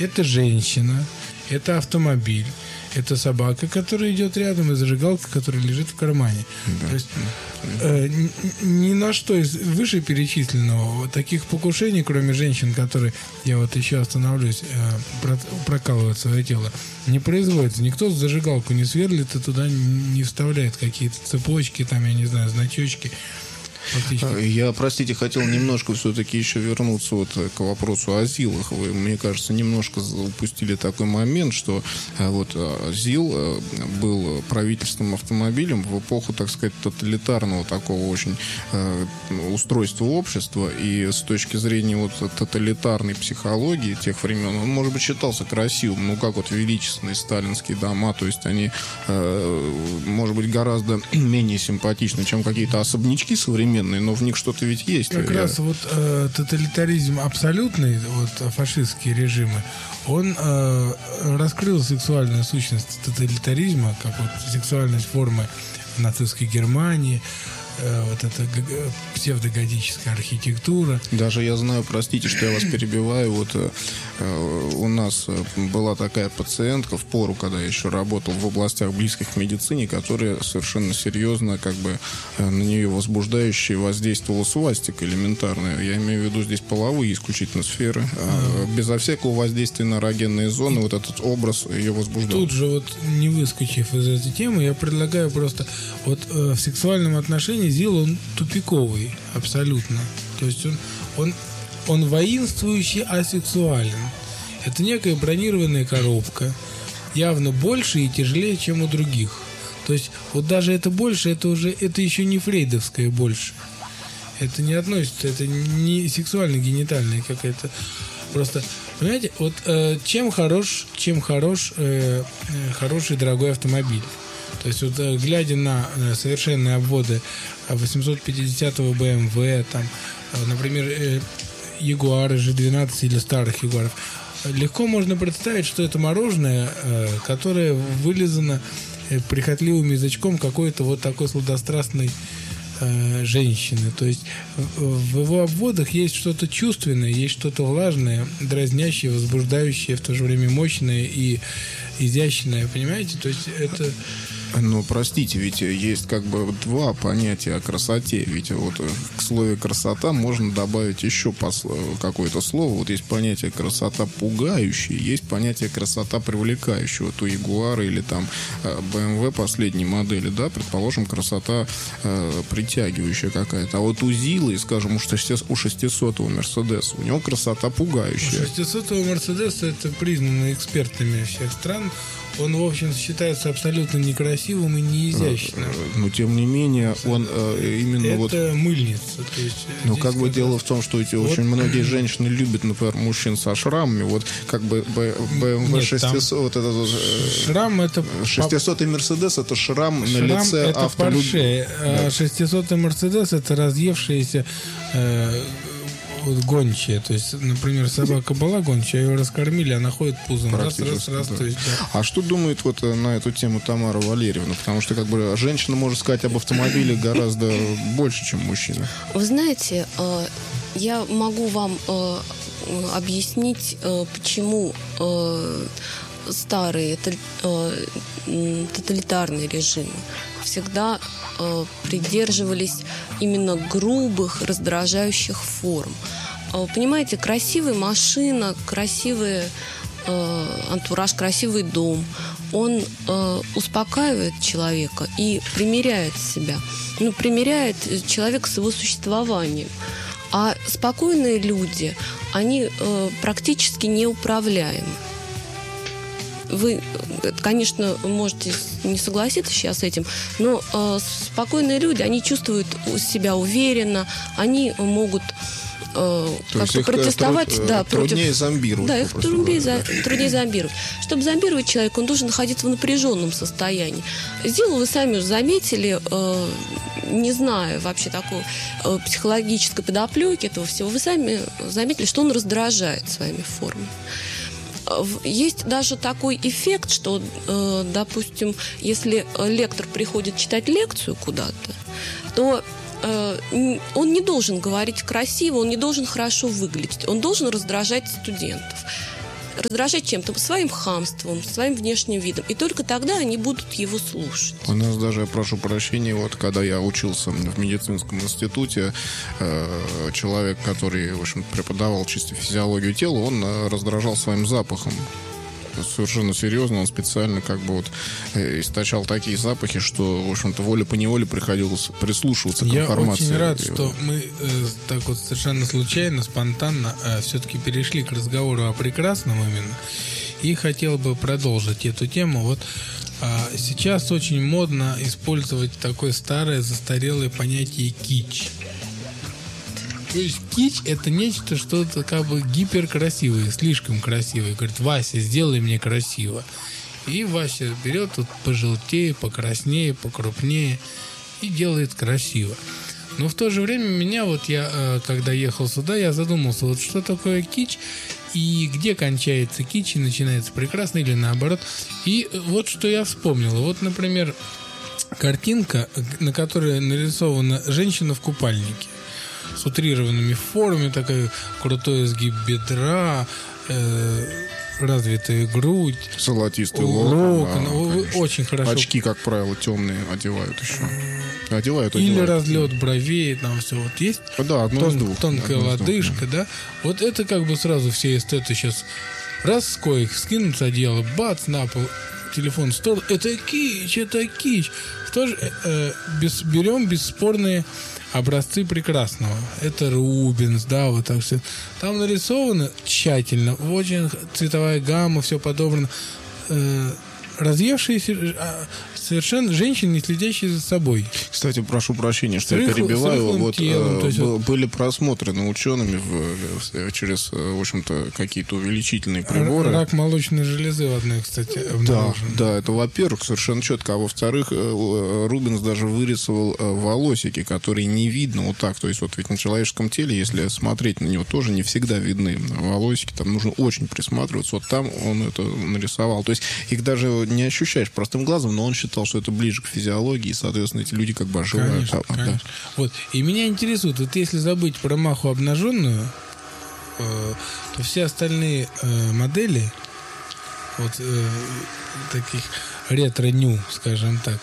Это женщина, это автомобиль, это собака, которая идет рядом, и зажигалка, которая лежит в кармане. Да. То есть ни на что из вышеперечисленного таких покушений, кроме женщин, которые, я вот еще остановлюсь, прокалывают свое тело, не производится. Никто зажигалку не сверлит и туда не вставляет какие-то цепочки, там, я не знаю, значочки. Я, простите, хотел немножко все-таки еще вернуться вот к вопросу о ЗИЛах. Вы, мне кажется, немножко упустили такой момент, что вот ЗИЛ был правительственным автомобилем в эпоху, так сказать, тоталитарного такого очень устройства общества. И с точки зрения вот тоталитарной психологии тех времен, он, может быть, считался красивым, ну, как вот величественные сталинские дома. То есть они, может быть, гораздо менее симпатичны, чем какие-то особнячки современные, но в них что-то ведь есть. Как раз вот тоталитаризм абсолютный, вот фашистские режимы, он раскрыл сексуальную сущность тоталитаризма, как вот сексуальность формы в нацистской Германии, вот эта псевдоготическая архитектура. Даже я знаю, простите, что я вас перебиваю, вот у нас была такая пациентка в пору, когда я еще работал в областях близких к медицине, которая совершенно серьезно, как бы, на нее возбуждающе воздействовала свастика элементарная. Я имею в виду здесь половые исключительно сферы, безо всякого воздействия на эрогенные зоны, вот этот образ ее возбуждал. Тут же вот, не выскочив из этой темы, я предлагаю просто вот в сексуальном отношении ЗИЛ, он тупиковый абсолютно. То есть он воинствующий, асексуален. Это некая бронированная коробка, явно больше и тяжелее, чем у других. То есть вот даже это больше, это еще не фрейдовское больше. Это не относится, это не сексуально-генитальная какая-то. Просто, понимаете, вот чем хороший дорогой автомобиль. То есть вот глядя на совершенные обводы 850-го BMW, там, например, Ягуары G12 или старых Ягуаров, легко можно представить, что это мороженое, которое вылизано прихотливым язычком какой-то вот такой сладострастной женщины. То есть в его обводах есть что-то чувственное, есть что-то влажное, дразнящее, возбуждающее, в то же время мощное и изящное, понимаете? То есть это... Ну, простите, ведь есть как бы два понятия о красоте. Ведь вот к слову красота можно добавить еще какое-то слово. Вот есть понятие красота пугающая, есть понятие красота привлекающая. Вот у Ягуара или там BMW последней модели, да, предположим, красота притягивающая какая-то. А вот у Зилы, скажем, у 600-го Мерседеса, у него красота пугающая. У 600-го Мерседеса, это признано экспертами всех стран, он, в общем, считается абсолютно некрасивым и неизящным. Но, тем не менее, он именно это вот... Это мыльница. То есть, ну, как бы дело в том, что эти вот... очень многие женщины любят, например, мужчин со шрамами. Вот как бы BMW 600... Вот этот вот, шрам это... 600-й Мерседес — это шрам на лице это Porsche, а 600-й Мерседес — это разъевшиеся... гончая, то есть, например, собака была гончая, ее раскормили, она ходит пузом. Раз, да. То есть, да. А что думает вот на эту тему Тамара Валерьевна? Потому что, как бы, женщина может сказать об автомобиле гораздо больше, чем мужчина. Вы знаете, я могу вам объяснить, почему старые тоталитарные режимы всегда придерживались именно грубых, раздражающих форм. Понимаете, красивая машина, красивый антураж, красивый дом, он успокаивает человека и примиряет себя. Ну, примиряет человека с его существованием. А спокойные люди, они практически неуправляемы. Вы, конечно, можете не согласиться сейчас с этим, но спокойные люди, они чувствуют себя уверенно, они могут как-то протестовать. Труднее зомбировать. Да, их труднее зомбировать. Чтобы зомбировать человека, он должен находиться в напряженном состоянии. ЗИЛ, вы сами уже заметили, не зная вообще такой психологической подоплеки этого всего, вы сами заметили, что он раздражает своими формами. Есть даже такой эффект, что, допустим, если лектор приходит читать лекцию куда-то, то он не должен говорить красиво, он не должен хорошо выглядеть, он должен раздражать студентов. раздражать чем-то, своим хамством, своим внешним видом. И только тогда они будут его слушать. У нас даже, я прошу прощения, вот когда я учился в медицинском институте, человек, который, в общем, преподавал чисто физиологию тела, он раздражал своим запахом. Совершенно серьезно, он специально как бы вот источал такие запахи, что, в общем-то, волей-поневолей приходилось прислушиваться к информации. Я очень рад, что мы так вот совершенно случайно, спонтанно все-таки перешли к разговору о прекрасном именно. И хотел бы продолжить эту тему. Вот сейчас очень модно использовать такое старое, застарелое понятие кич. То есть кич — это нечто, что-то как бы гиперкрасивое, слишком красивое. Говорит: Вася, сделай мне красиво. И Вася берет тут пожелтее, покраснее, покрупнее и делает красиво. Но в то же время меня вот я, когда ехал сюда, я задумался, вот что такое кич и где кончается кич и начинается прекрасно или наоборот. И вот что я вспомнил. Вот, например, картинка, на которой нарисована женщина в купальнике с утрированными формами, такой крутой изгиб бедра, развитая грудь, золотистый локон. Очень хорошо. Очки, как правило, темные одевают еще. Одевают. Или разлет бровей, там все вот есть. Да, одно из двух. Тонкая лодыжка, да. Вот это как бы сразу все эстеты сейчас раз с коих скинут с одеяла, бац, на пол, телефон в сторону. Это кич, это кич. Тоже берем бесспорные образцы прекрасного. Это Рубенс, да, вот так все. Там нарисовано тщательно, очень цветовая гамма, все подобрано. Разъевшиеся совершенно женщины, не следящие за собой. Кстати, прошу прощения, что я перебиваю. Вот, были просмотрены учеными через, в общем-то, какие-то увеличительные приборы. Рак молочной железы в одной, кстати, обнаружен. Да, это, во-первых, совершенно четко. А во-вторых, Рубенс даже вырисовал волосики, которые не видно вот так. То есть вот ведь на человеческом теле, если смотреть на него, тоже не всегда видны волосики. Там нужно очень присматриваться. Вот там он это нарисовал. То есть их даже не ощущаешь простым глазом, но он считал, что это ближе к физиологии, и, соответственно, эти люди как бы оживают. Конечно. Да. Вот. И меня интересует, вот если забыть про Маху обнаженную, то все остальные модели вот таких ретро-ню, скажем так,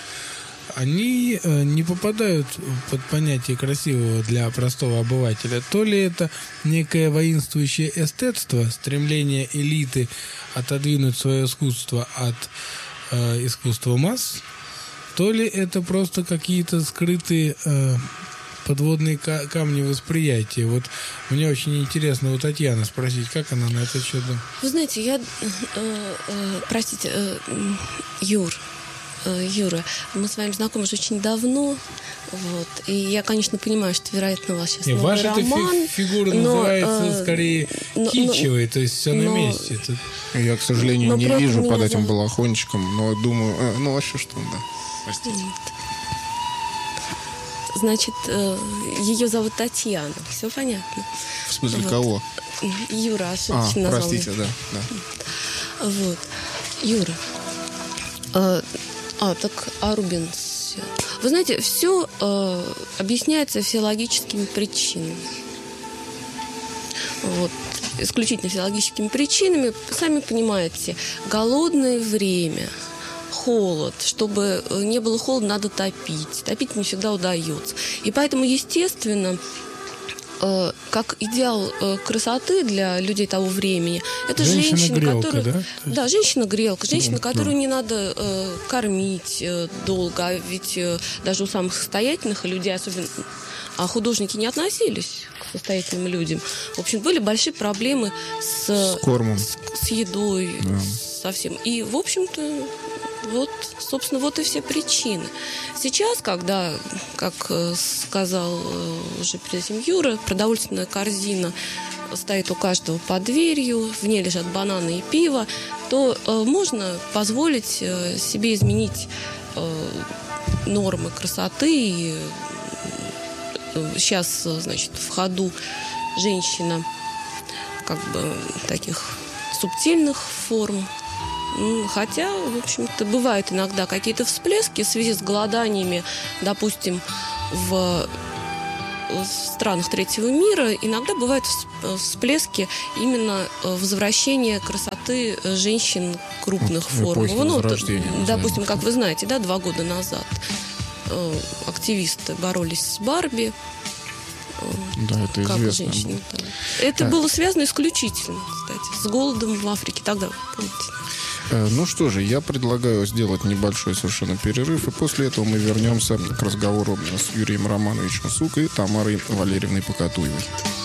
они не попадают под понятие красивого для простого обывателя. То ли это некое воинствующее эстетство, стремление элиты отодвинуть свое искусство от искусства масс, то ли это просто какие-то скрытые подводные камни восприятия. Вот мне очень интересно у Татьяны спросить, как она на этот счет думает. Вы знаете, Юра, мы с вами знакомы уже очень давно, вот, и я, конечно, понимаю, что, вероятно, у вас сейчас новый ваша роман. Фигура называется скорее кичевой, то есть все на месте. Я, к сожалению, не вижу под этим балахончиком, но думаю, вообще что, да, простите. Значит, ее зовут Татьяна, все понятно. В смысле, кого? Юра, ошибочно назвал. Простите, да. Вот, Юра. Так, Рубенс. Вы знаете, все объясняется физиологическими причинами. Вот. Исключительно физиологическими причинами. Сами понимаете, голодное время, холод. Чтобы не было холодно, надо топить. Топить не всегда удается. И поэтому, естественно, как идеал красоты для людей того времени, это женщина, которая... Да, женщина-грелка. Женщина, которую не надо кормить долго. А ведь даже у самых состоятельных людей, особенно художники, не относились к состоятельным людям. В общем, были большие проблемы с кормом, с едой, да. Совсем. И, в общем-то, вот, собственно, вот и все причины. Сейчас, когда, как сказал уже перед этим Юра, продовольственная корзина стоит у каждого под дверью, в ней лежат бананы и пиво, то можно позволить себе изменить нормы красоты. Сейчас, значит, в ходу женщина как бы таких субтильных форм. Хотя, в общем-то, бывают иногда какие-то всплески в связи с голоданиями, допустим, в в странах третьего мира иногда бывают всплески именно возвращения красоты женщин крупных форм. Допустим, как вы знаете, 2 года назад активисты боролись с Барби. Да, это как известно. Женщины, это было связано исключительно, кстати, с голодом в Африке тогда, помните? Ну что же, я предлагаю сделать небольшой совершенно перерыв, и после этого мы вернемся к разговору с Юрием Романовичем Сук и Тамарой Валерьевной Покатуевой.